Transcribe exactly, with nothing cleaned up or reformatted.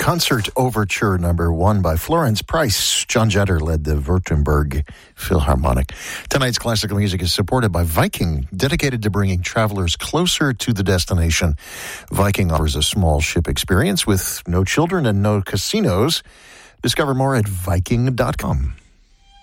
Concert Overture Number One by Florence Price. John Jetter led the Württemberg Philharmonic. Tonight's classical music is supported by Viking, dedicated to bringing travelers closer to the destination. Viking offers a small ship experience with no children and no casinos. Discover more at Viking dot com.